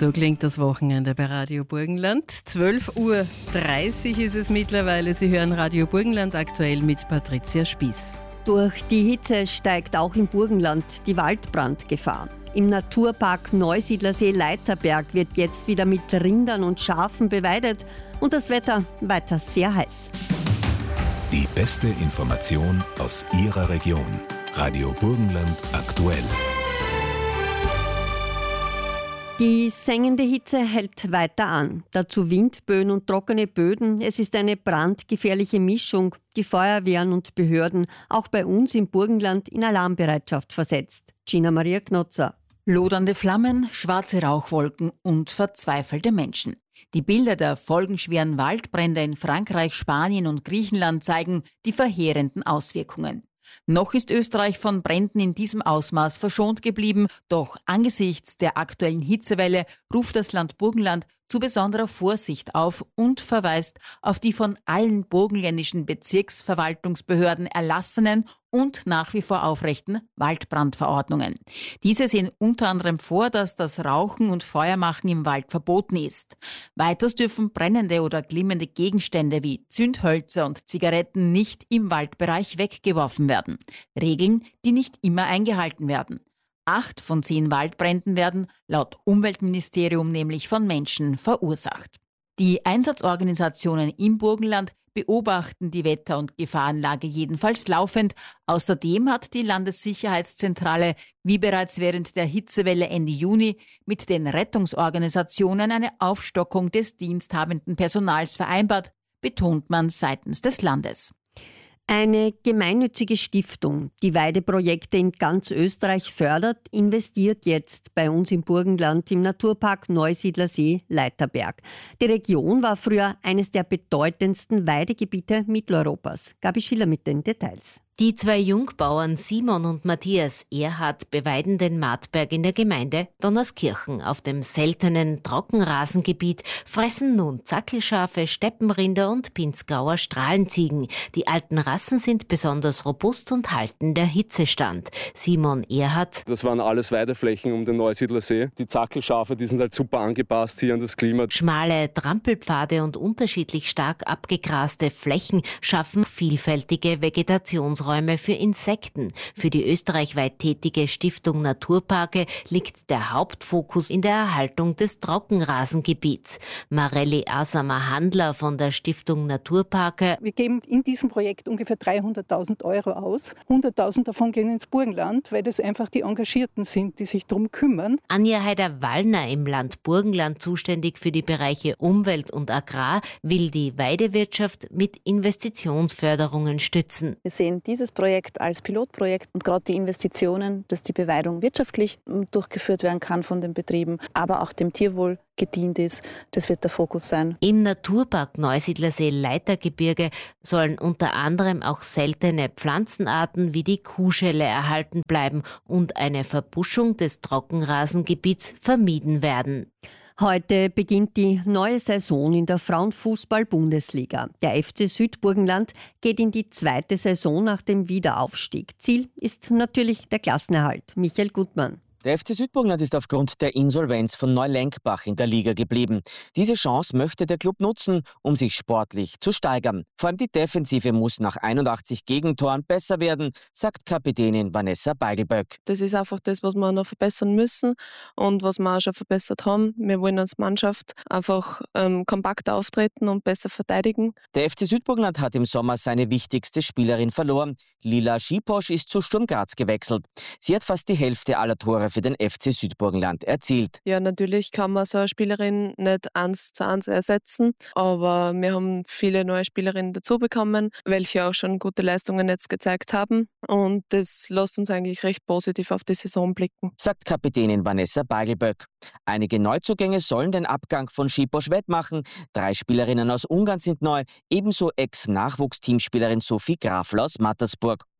So klingt das Wochenende bei Radio Burgenland. 12:30 Uhr ist es mittlerweile. Sie hören Radio Burgenland aktuell mit Patricia Spieß. Durch die Hitze steigt auch im Burgenland die Waldbrandgefahr. Im Naturpark Neusiedlersee-Leiterberg wird jetzt wieder mit Rindern und Schafen beweidet und das Wetter weiter sehr heiß. Die beste Information aus Ihrer Region. Radio Burgenland aktuell. Die sengende Hitze hält weiter an. Dazu Windböen und trockene Böden. Es ist eine brandgefährliche Mischung. Die Feuerwehren und Behörden, auch bei uns im Burgenland, in Alarmbereitschaft versetzt. Gina Maria Knotzer. Lodernde Flammen, schwarze Rauchwolken und verzweifelte Menschen. Die Bilder der folgenschweren Waldbrände in Frankreich, Spanien und Griechenland zeigen die verheerenden Auswirkungen. Noch ist Österreich von Bränden in diesem Ausmaß verschont geblieben, doch angesichts der aktuellen Hitzewelle ruft das Land Burgenland zu besonderer Vorsicht auf und verweist auf die von allen burgenländischen Bezirksverwaltungsbehörden erlassenen und nach wie vor aufrechten Waldbrandverordnungen. Diese sehen unter anderem vor, dass das Rauchen und Feuermachen im Wald verboten ist. Weiters dürfen brennende oder glimmende Gegenstände wie Zündhölzer und Zigaretten nicht im Waldbereich weggeworfen werden. Regeln, die nicht immer eingehalten werden. 8 von 10 Waldbränden werden laut Umweltministerium nämlich von Menschen verursacht. Die Einsatzorganisationen im Burgenland beobachten die Wetter- und Gefahrenlage jedenfalls laufend. Außerdem hat die Landessicherheitszentrale, wie bereits während der Hitzewelle Ende Juni, mit den Rettungsorganisationen eine Aufstockung des diensthabenden Personals vereinbart, betont man seitens des Landes. Eine gemeinnützige Stiftung, die Weideprojekte in ganz Österreich fördert, investiert jetzt bei uns im Burgenland im Naturpark Neusiedlersee-Leiterberg. Die Region war früher eines der bedeutendsten Weidegebiete Mitteleuropas. Gabi Schiller mit den Details. Die 2 Jungbauern Simon und Matthias Erhard beweiden den Martberg in der Gemeinde Donnerskirchen. Auf dem seltenen Trockenrasengebiet fressen nun Zackelschafe, Steppenrinder und Pinzgauer Strahlenziegen. Die alten Rassen sind besonders robust und halten der Hitze stand. Simon Erhard: Das waren alles Weideflächen um den Neusiedlersee. Die Zackelschafe, die sind halt super angepasst hier an das Klima. Schmale Trampelpfade und unterschiedlich stark abgegraste Flächen schaffen vielfältige Vegetationsräume für Insekten. Für die österreichweit tätige Stiftung Naturparke liegt der Hauptfokus in der Erhaltung des Trockenrasengebiets. Marelli Asamer-Handler von der Stiftung Naturparke: Wir geben in diesem Projekt ungefähr 300.000 Euro aus. 100.000 davon gehen ins Burgenland, weil das einfach die Engagierten sind, die sich darum kümmern. Anja Heider-Wallner, im Land Burgenland zuständig für die Bereiche Umwelt und Agrar, will die Weidewirtschaft mit Investitionsförderungen stützen. Wir sehen dieses Projekt als Pilotprojekt und gerade die Investitionen, dass die Beweidung wirtschaftlich durchgeführt werden kann von den Betrieben, aber auch dem Tierwohl gedient ist, das wird der Fokus sein. Im Naturpark Neusiedlersee-Leitergebirge sollen unter anderem auch seltene Pflanzenarten wie die Kuhschelle erhalten bleiben und eine Verbuschung des Trockenrasengebiets vermieden werden. Heute beginnt die neue Saison in der Frauenfußball-Bundesliga. Der FC Südburgenland geht in die 2. Saison nach dem Wiederaufstieg. Ziel ist natürlich der Klassenerhalt. Michael Gutmann. Der FC Südburgenland ist aufgrund der Insolvenz von Neulenkbach in der Liga geblieben. Diese Chance möchte der Club nutzen, um sich sportlich zu steigern. Vor allem die Defensive muss nach 81 Gegentoren besser werden, sagt Kapitänin Vanessa Beigelböck. Das ist einfach das, was wir noch verbessern müssen und was wir auch schon verbessert haben. Wir wollen als Mannschaft einfach kompakter auftreten und besser verteidigen. Der FC Südburgenland hat im Sommer seine wichtigste Spielerin verloren. Lila Schiposch ist zu Sturm Graz gewechselt. Sie hat fast die Hälfte aller Tore für den FC Südburgenland erzielt. Ja, natürlich kann man so eine Spielerin nicht 1:1 ersetzen, aber wir haben viele neue Spielerinnen dazu bekommen, welche auch schon gute Leistungen jetzt gezeigt haben und das lässt uns eigentlich recht positiv auf die Saison blicken, sagt Kapitänin Vanessa Beigelböck. Einige Neuzugänge sollen den Abgang von Schiposch wettmachen. 3 Spielerinnen aus Ungarn sind neu, ebenso Ex-Nachwuchsteamspielerin Sophie Grafler aus Mattersburg.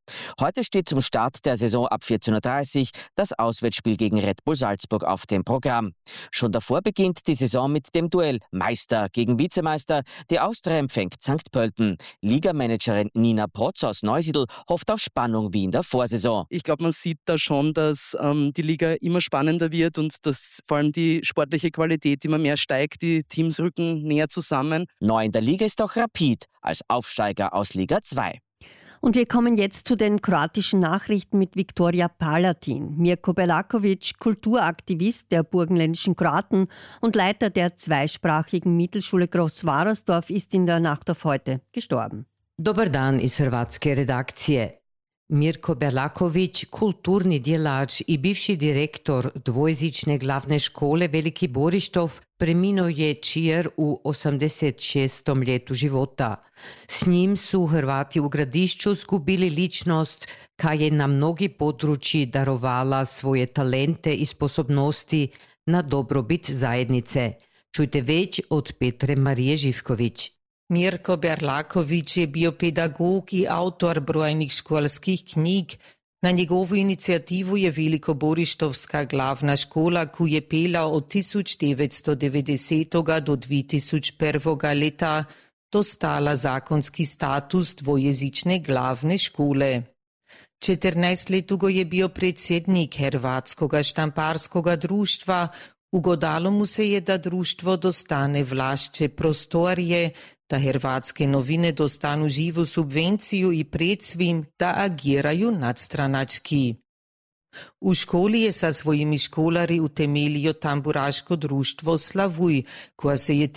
Heute steht zum Start der Saison ab 14:30 Uhr das Auswärtsspiel gegen Red Bull Salzburg auf dem Programm. Schon davor beginnt die Saison mit dem Duell Meister gegen Vizemeister. Die Austria empfängt St. Pölten. Ligamanagerin Nina Potz aus Neusiedl hofft auf Spannung wie in der Vorsaison. Ich glaube, man sieht da schon, dass die Liga immer spannender wird und dass vor allem die sportliche Qualität immer mehr steigt. Die Teams rücken näher zusammen. Neu in der Liga ist auch Rapid als Aufsteiger aus Liga 2. Und wir kommen jetzt zu den kroatischen Nachrichten mit Viktoria Palatin. Mirko Belakovic, Kulturaktivist der burgenländischen Kroaten und Leiter der zweisprachigen Mittelschule Großvarossdorf, ist in der Nacht auf heute gestorben. Dobar dan iz hrvatske redakcije. Mirko Berlaković, kulturni djelač i bivši direktor dvojezične glavne škole Veliki Borištov, preminuo je čijer u 86. ljetu života. S njim su Hrvati u Gradišću zgubili ličnost, ka je na mnogi područji darovala svoje talente i sposobnosti na dobrobit zajednice. Čujte već od Petre Marije Živković. Mirko Berlaković je bio pedagog i autor brojnih školskih knjig. Na njegovu inicijativu je Velikoborištovska glavna škola, ki je pela od 1990. do 2001. leta, dostala zakonski status dvojezične glavne škole. 14 let dugo je bio predsjednik Hrvatskoga štamparskoga društva. Ugodalo mu se je da društvo dostane vlašće prostorije, da hrvatske novine dostanu živu subvenciju i predsvim da agiraju nadstranački. U školi je sa svojimi školari utemeljio tamburaško društvo Slavuj, koja se je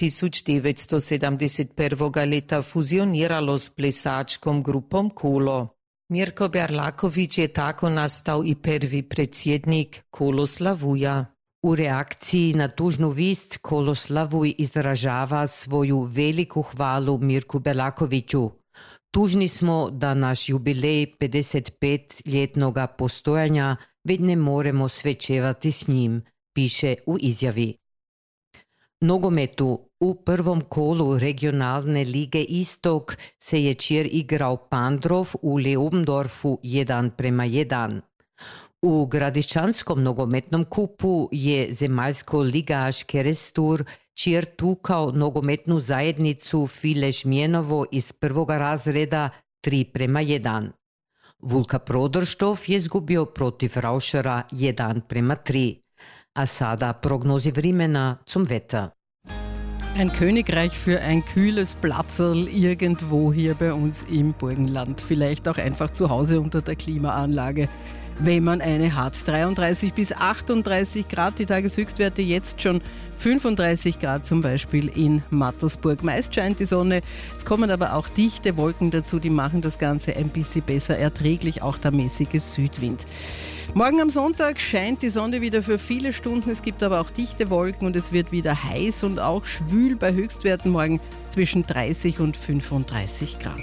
1971. leta fuzioniralo s plesačkom grupom Kolo. Mirko Berlaković je tako nastao i prvi predsjednik Kolo Slavuja. U reakciji na tužnu vist Kolo Slavuj izražava svoju veliku hvalu Mirku Berlakoviću. Tužni smo da naš jubilej 55-ljetnoga postojanja već ne moremo svečevati s njim, piše u izjavi. Nogometu u prvom kolu regionalne lige Istok se je čir igrao Pandrov u Leobendorfu 1:1. U Gradišćanskom nogometnom kupu je zemaljsko ligaš Kerestur čir tukao nogometnu zajednicu File Žmjenovo iz prvoga razreda 3:1. Vulka Prodrštov je zgubio protiv Rauschera 1:3. A sada prognozi vremena zum Wetter. Ein Königreich für ein kühles Platzerl irgendwo hier bei uns im Burgenland. Vielleicht auch einfach zu Hause unter der Klimaanlage, wenn man eine hat. 33 bis 38 Grad, die Tageshöchstwerte jetzt schon 35 Grad zum Beispiel in Mattersburg. Meist scheint die Sonne, es kommen aber auch dichte Wolken dazu, die machen das Ganze ein bisschen besser erträglich, auch der mäßige Südwind. Morgen am Sonntag scheint die Sonne wieder für viele Stunden, es gibt aber auch dichte Wolken und es wird wieder heiß und auch schwül bei Höchstwerten morgen zwischen 30 und 35 Grad.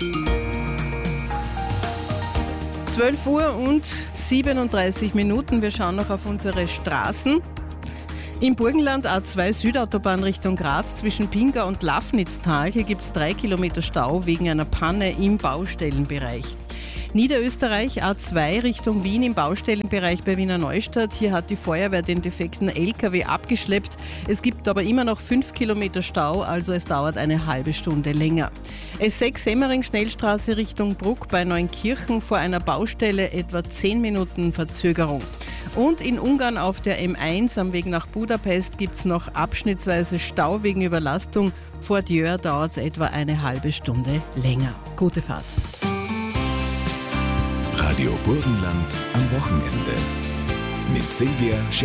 12 Uhr und 37 Minuten. Wir schauen noch auf unsere Straßen. Im Burgenland A2 Südautobahn Richtung Graz zwischen Pinga und Lafnitztal. Hier gibt es 3 Kilometer Stau wegen einer Panne im Baustellenbereich. Niederösterreich A2 Richtung Wien im Baustellenbereich bei Wiener Neustadt. Hier hat die Feuerwehr den defekten LKW abgeschleppt. Es gibt aber immer noch 5 Kilometer Stau, also es dauert eine halbe Stunde länger. S6 Semmering Schnellstraße Richtung Bruck bei Neunkirchen vor einer Baustelle etwa 10 Minuten Verzögerung. Und in Ungarn auf der M1 am Weg nach Budapest gibt es noch abschnittsweise Stau wegen Überlastung. Vor Djör dauert es etwa eine halbe Stunde länger. Gute Fahrt. Radio Burgenland am Wochenende mit Silvia